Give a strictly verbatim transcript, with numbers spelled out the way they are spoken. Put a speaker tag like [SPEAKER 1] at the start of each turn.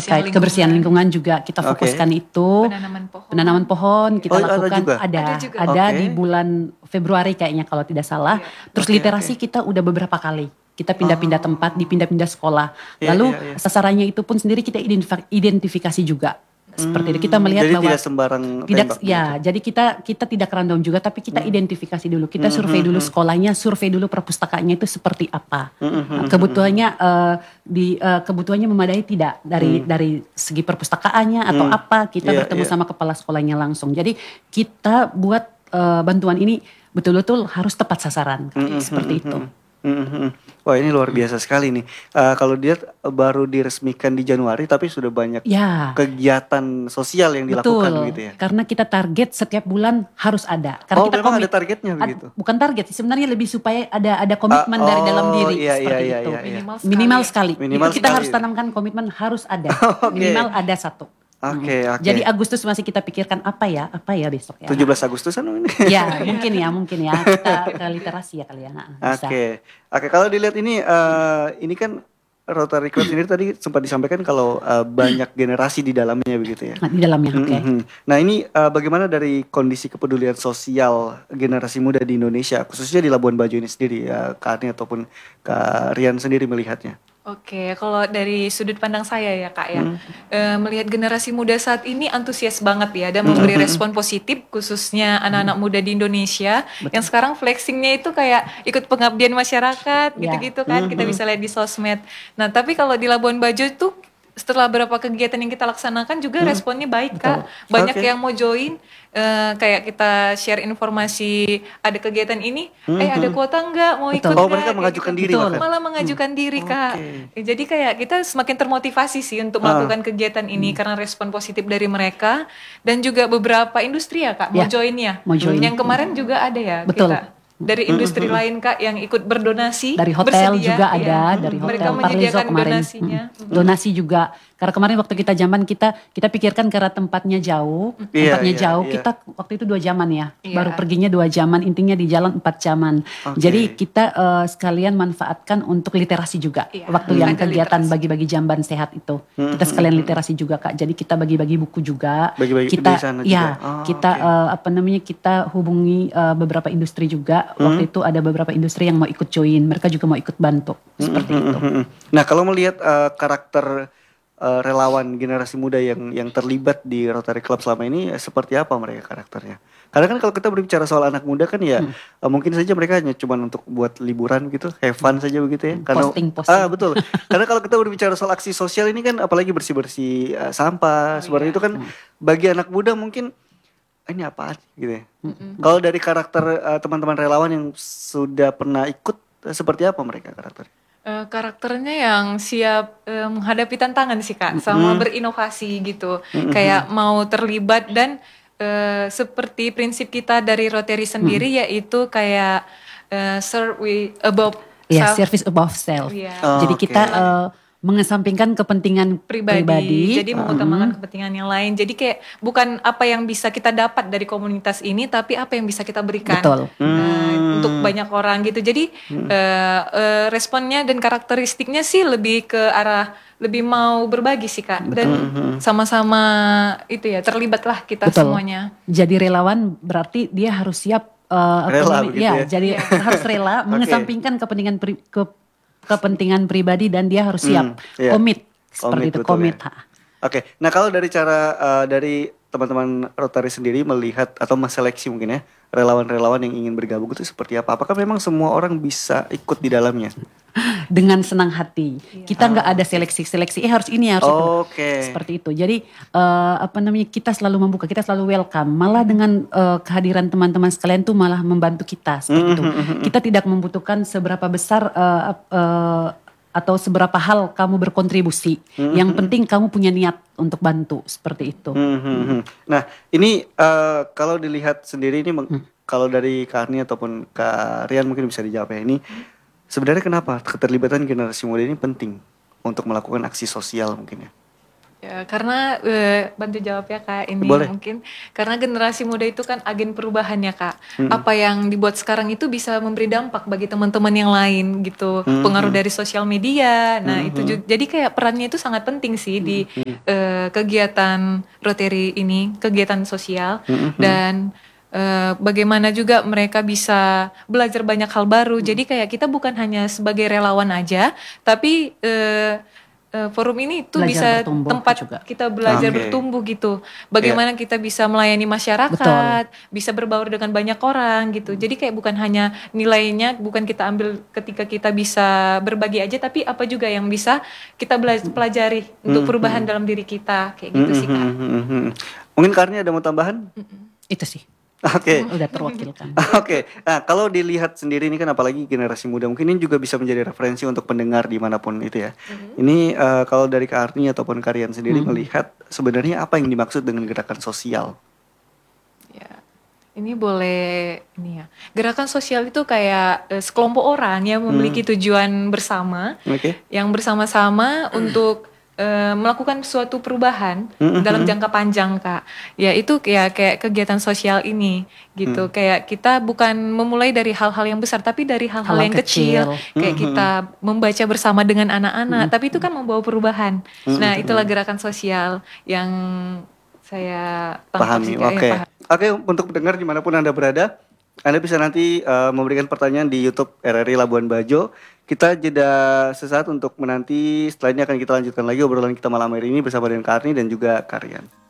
[SPEAKER 1] terkait kebersihan lingkungan juga kita
[SPEAKER 2] Oke.
[SPEAKER 1] fokuskan itu.
[SPEAKER 3] Penanaman pohon.
[SPEAKER 1] Penanaman pohon kita
[SPEAKER 2] Oh, ada
[SPEAKER 1] lakukan
[SPEAKER 2] juga?
[SPEAKER 1] ada
[SPEAKER 3] Ada juga.
[SPEAKER 1] ada
[SPEAKER 2] Oke.
[SPEAKER 1] di bulan Februari kayaknya kalau tidak salah.
[SPEAKER 3] Iya.
[SPEAKER 1] Terus
[SPEAKER 2] Oke,
[SPEAKER 1] literasi
[SPEAKER 2] oke.
[SPEAKER 1] kita udah beberapa kali. Kita pindah-pindah tempat, dipindah-pindah sekolah.
[SPEAKER 2] Iya,
[SPEAKER 1] Lalu
[SPEAKER 2] iya, iya.
[SPEAKER 1] sasarannya itu pun sendiri kita identif- identifikasi juga. Seperti itu kita melihat
[SPEAKER 2] Jadi
[SPEAKER 1] bahwa
[SPEAKER 2] tidak sembarang
[SPEAKER 1] tidak
[SPEAKER 2] tembak
[SPEAKER 1] ya,
[SPEAKER 2] gitu.
[SPEAKER 1] jadi kita kita tidak rundown juga, tapi kita identifikasi dulu. Kita survei dulu sekolahnya, survei dulu perpustakaannya itu seperti apa. Nah, kebutuhannya eh, di eh, kebutuhannya memadai tidak dari dari segi perpustakaannya atau apa. Kita
[SPEAKER 2] Iya,
[SPEAKER 1] bertemu
[SPEAKER 2] iya.
[SPEAKER 1] sama kepala sekolahnya langsung. Jadi kita buat eh, bantuan ini betul-betul harus tepat sasaran, seperti itu.
[SPEAKER 2] Mhm. Wah, ini luar biasa sekali nih. Eh, kalau dia baru diresmikan di Januari, tapi sudah banyak
[SPEAKER 1] Ya.
[SPEAKER 2] kegiatan sosial yang dilakukan
[SPEAKER 1] Betul,
[SPEAKER 2] gitu ya.
[SPEAKER 1] karena kita target setiap bulan harus ada. Karena
[SPEAKER 2] Oh,
[SPEAKER 1] kita
[SPEAKER 2] memang
[SPEAKER 1] komit-
[SPEAKER 2] ada targetnya
[SPEAKER 1] ad-
[SPEAKER 2] begitu?
[SPEAKER 1] Bukan target sih, sebenarnya lebih supaya ada ada komitmen
[SPEAKER 2] Ah,
[SPEAKER 1] dari dalam
[SPEAKER 2] oh,
[SPEAKER 1] diri
[SPEAKER 2] iya,
[SPEAKER 1] seperti
[SPEAKER 2] iya,
[SPEAKER 1] itu.
[SPEAKER 2] iya, iya.
[SPEAKER 3] Minimal sekali.
[SPEAKER 1] Minimal
[SPEAKER 3] ya.
[SPEAKER 1] sekali.
[SPEAKER 2] Minimal
[SPEAKER 1] Itu kita
[SPEAKER 2] sekali.
[SPEAKER 1] harus tanamkan komitmen harus ada.
[SPEAKER 2] Oke.
[SPEAKER 1] Minimal ada satu.
[SPEAKER 2] Oke,
[SPEAKER 1] Hmm.
[SPEAKER 2] oke.
[SPEAKER 1] Jadi Agustus masih kita pikirkan apa ya, apa ya besok ya.
[SPEAKER 2] tujuh belas Agustusan ini.
[SPEAKER 1] Ya, mungkin ya, mungkin ya. Kita ke literasi ya kali ya. Nah, bisa.
[SPEAKER 2] Oke, oke. Kalau dilihat ini, eh, ini kan Rotary Club sendiri tadi sempat disampaikan kalau eh, banyak generasi di dalamnya begitu ya.
[SPEAKER 1] Nah, di dalamnya, oke.
[SPEAKER 2] Mhm. Nah ini eh, bagaimana dari kondisi kepedulian sosial generasi muda di Indonesia, khususnya di Labuan Bajo ini sendiri, ya, Kak Ani ataupun Kak Rian sendiri melihatnya?
[SPEAKER 3] Oke, kalau dari sudut pandang saya ya Kak ya, eh, melihat generasi muda saat ini antusias banget ya dan memberi respon positif khususnya anak-anak muda di Indonesia yang sekarang flexingnya itu kayak ikut pengabdian masyarakat
[SPEAKER 1] Ya.
[SPEAKER 3] gitu-gitu kan, kita bisa lihat di sosmed. Nah tapi kalau di Labuan Bajo itu setelah beberapa kegiatan yang kita laksanakan juga responnya baik Kak, banyak
[SPEAKER 2] Oke.
[SPEAKER 3] yang mau join, eh, kayak kita share informasi ada kegiatan ini, eh ada kuota enggak mau ikut
[SPEAKER 1] Betul.
[SPEAKER 2] Oh,
[SPEAKER 3] nggak?
[SPEAKER 2] mereka
[SPEAKER 3] Kayak
[SPEAKER 2] mengajukan
[SPEAKER 3] gitu.
[SPEAKER 2] diri
[SPEAKER 1] Betul.
[SPEAKER 2] bahkan?
[SPEAKER 3] Malah mengajukan diri Kak.
[SPEAKER 2] Oke.
[SPEAKER 3] Ya, jadi kayak kita semakin termotivasi sih untuk melakukan kegiatan ini karena respon positif dari mereka dan juga beberapa industri ya Kak mau
[SPEAKER 1] Ya,
[SPEAKER 3] join ya.
[SPEAKER 1] mau join.
[SPEAKER 3] Yang kemarin juga ada ya
[SPEAKER 1] Betul.
[SPEAKER 3] kita. Dari industri lain Kak yang ikut berdonasi.
[SPEAKER 1] Dari hotel
[SPEAKER 3] bersedia,
[SPEAKER 1] juga
[SPEAKER 3] iya.
[SPEAKER 1] ada, dari
[SPEAKER 3] Mereka
[SPEAKER 1] hotel Parlezo
[SPEAKER 3] menyediakan
[SPEAKER 1] kemarin.
[SPEAKER 3] donasinya.
[SPEAKER 1] Mm. Donasi juga. Karena kemarin waktu kita zaman kita kita pikirkan karena tempatnya jauh,
[SPEAKER 2] Iya,
[SPEAKER 1] tempatnya
[SPEAKER 2] iya,
[SPEAKER 1] jauh.
[SPEAKER 2] iya.
[SPEAKER 1] Kita waktu itu dua jaman ya,
[SPEAKER 3] Iya.
[SPEAKER 1] baru perginya dua jaman, intinya di jalan empat jaman.
[SPEAKER 2] Oke.
[SPEAKER 1] Jadi kita eh, sekalian manfaatkan untuk literasi juga.
[SPEAKER 3] Iya,
[SPEAKER 1] Waktu yang
[SPEAKER 3] ada
[SPEAKER 1] kegiatan
[SPEAKER 3] literasi.
[SPEAKER 1] bagi-bagi jamban sehat itu, kita sekalian literasi juga Kak. Jadi kita bagi-bagi buku juga.
[SPEAKER 2] Bagi-bagi
[SPEAKER 1] kita,
[SPEAKER 2] di sana
[SPEAKER 1] ya,
[SPEAKER 2] juga. Oh,
[SPEAKER 1] kita
[SPEAKER 2] oke.
[SPEAKER 1] eh, apa namanya kita hubungi eh, beberapa industri juga. Waktu itu ada beberapa industri yang mau ikut join, mereka juga mau ikut bantu seperti itu.
[SPEAKER 2] Mhm. Nah kalau melihat eh, karakter eh, relawan generasi muda yang yang terlibat di Rotary Club selama ini, eh, seperti apa mereka karakternya? Karena kan kalau kita berbicara soal anak muda kan ya eh, mungkin saja mereka hanya cuma untuk buat liburan gitu, have fun saja begitu ya. Karena
[SPEAKER 1] Posting, posting.
[SPEAKER 2] ah betul. Karena kalau kita berbicara soal aksi sosial ini kan apalagi bersih-bersih eh, sampah seperti itu kan bagi anak muda mungkin "Ah, ini apaan gitu ya. Kalau dari karakter eh, teman-teman relawan yang sudah pernah ikut eh, seperti apa mereka karakter?
[SPEAKER 3] Eh, karakternya yang siap eh, menghadapi tantangan sih Kak, sama berinovasi gitu. Kayak mau terlibat dan eh, seperti prinsip kita dari Rotary sendiri yaitu kayak eh, serve with above
[SPEAKER 1] Ya,
[SPEAKER 3] self
[SPEAKER 1] service above self.
[SPEAKER 3] Iya.
[SPEAKER 2] Oh,
[SPEAKER 1] Jadi
[SPEAKER 2] oke.
[SPEAKER 1] kita eh, mengesampingkan kepentingan
[SPEAKER 3] pribadi.
[SPEAKER 1] pribadi.
[SPEAKER 3] Jadi mengutamakan kepentingan yang lain. Jadi kayak bukan apa yang bisa kita dapat dari komunitas ini, tapi apa yang bisa kita berikan
[SPEAKER 1] Betul.
[SPEAKER 3] eh, untuk banyak orang gitu. Jadi eh, eh, responnya dan karakteristiknya sih lebih ke arah lebih mau berbagi sih Kak. Dan sama-sama itu ya terlibatlah kita
[SPEAKER 1] Betul.
[SPEAKER 3] semuanya.
[SPEAKER 1] Jadi relawan berarti dia harus siap eh, apa
[SPEAKER 2] Rela
[SPEAKER 1] namanya,
[SPEAKER 2] begitu
[SPEAKER 1] ya,
[SPEAKER 2] ya.
[SPEAKER 1] jadi harus rela mengesampingkan kepentingan pri- ke kepentingan pribadi dan dia harus siap
[SPEAKER 2] iya.
[SPEAKER 1] komit seperti itu
[SPEAKER 2] betul
[SPEAKER 1] komit.
[SPEAKER 2] ya.
[SPEAKER 1] ha.
[SPEAKER 2] Oke, nah kalau dari cara eh, dari teman-teman Rotary sendiri melihat atau menseleksi mungkin ya relawan-relawan yang ingin bergabung itu seperti apa? Apakah memang semua orang bisa ikut di dalamnya?
[SPEAKER 1] Dengan senang hati. Kita nggak ada seleksi-seleksi. Eh harus ini harus itu.
[SPEAKER 2] Oke.
[SPEAKER 1] Seperti itu. Jadi eh, apa namanya kita selalu membuka, kita selalu welcome. Malah dengan eh, kehadiran teman-teman sekalian tuh malah membantu kita seperti itu. Kita tidak membutuhkan seberapa besar eh, eh, atau seberapa hal kamu berkontribusi. Yang penting kamu punya niat untuk bantu seperti itu.
[SPEAKER 2] Hmm, hmm, hmm. Nah ini eh, kalau dilihat sendiri ini meng- kalau dari Kak Arni ataupun Kak Rian mungkin bisa dijawab ya ini sebenarnya kenapa keterlibatan generasi muda ini penting untuk melakukan aksi sosial mungkin ya?
[SPEAKER 3] Ya, karena eh, bantu jawab ya Kak, ini
[SPEAKER 2] Boleh.
[SPEAKER 3] mungkin karena generasi muda itu kan agen perubahan ya Kak.
[SPEAKER 2] Mm-mm.
[SPEAKER 3] Apa yang dibuat sekarang itu bisa memberi dampak bagi teman-teman yang lain gitu. Pengaruh dari sosial media. Nah, itu ju- jadi kayak perannya itu sangat penting sih di eh, kegiatan Rotary ini, kegiatan sosial dan eh, bagaimana juga mereka bisa belajar banyak hal baru. Jadi kayak kita bukan hanya sebagai relawan aja, tapi eh, Eh, forum ini tuh
[SPEAKER 1] Belajar
[SPEAKER 3] bisa
[SPEAKER 1] bertumbuh
[SPEAKER 3] tempat
[SPEAKER 1] juga.
[SPEAKER 3] kita belajar
[SPEAKER 2] Oke.
[SPEAKER 3] bertumbuh gitu. Bagaimana kita bisa melayani masyarakat, bisa berbaur dengan banyak orang gitu. Jadi kayak bukan hanya nilainya, bukan kita ambil ketika kita bisa berbagi aja, tapi apa juga yang bisa kita bela- pelajari untuk perubahan dalam diri kita, kayak gitu sih Kak.
[SPEAKER 2] Mhm. Mungkin Karni ada mau tambahan?
[SPEAKER 1] Itu sih.
[SPEAKER 2] Oke.
[SPEAKER 1] Udah terwakilkan.
[SPEAKER 2] Oke, nah kalau dilihat sendiri ini kan apalagi generasi muda mungkin ini juga bisa menjadi referensi untuk pendengar dimanapun itu ya. Ini eh, kalau dari Kak Arni ataupun Karian sendiri melihat sebenarnya apa yang dimaksud dengan gerakan sosial?
[SPEAKER 3] Ya, ini boleh ini ya. Gerakan sosial itu kayak eh, sekelompok orang yang memiliki tujuan bersama,
[SPEAKER 2] Oke.
[SPEAKER 3] yang bersama-sama untuk eh, melakukan suatu perubahan dalam jangka panjang Kak. Ya itu kayak kayak kegiatan sosial ini gitu. Kayak kita bukan memulai dari hal-hal yang besar, tapi dari hal-hal
[SPEAKER 1] Hal yang
[SPEAKER 3] yang kecil.
[SPEAKER 1] kecil.
[SPEAKER 3] Kayak kita membaca bersama dengan anak-anak, tapi itu kan membawa perubahan. Nah itulah gerakan sosial yang saya tangkap
[SPEAKER 2] Pahami,
[SPEAKER 3] sih Kak. Ya,
[SPEAKER 2] oke.
[SPEAKER 3] paham.
[SPEAKER 2] Oke, untuk pendengar dimanapun Anda berada, Anda bisa nanti eh, memberikan pertanyaan di YouTube R R I Labuan Bajo. Kita jeda sesaat untuk menanti, setelah ini akan kita lanjutkan lagi obrolan kita malam hari ini bersama dengan Kak Arni dan juga Karian.